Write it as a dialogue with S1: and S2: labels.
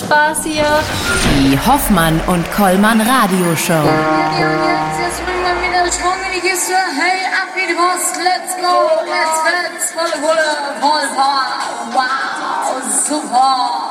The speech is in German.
S1: Spaß hier.
S2: Die Hoffmann und Kollmann Radioshow.
S3: Jetzt bringen wir wieder Schwung in die Kiste. Hey, ab wie die Post. Let's go. Let's voll Power. Wow, super.